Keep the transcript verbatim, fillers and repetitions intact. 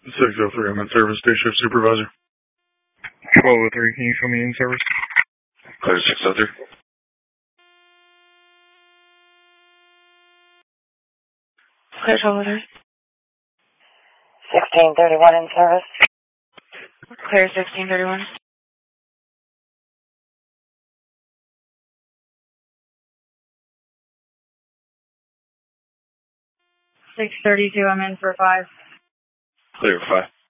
six oh three, I'm in service, day shift supervisor. twelve oh three, can you show me in service? Clear six oh three. Clear twelve oh three. sixteen thirty-one in service. Clear sixteen thirty-one. six thirty-two, I'm in for five. Clear five.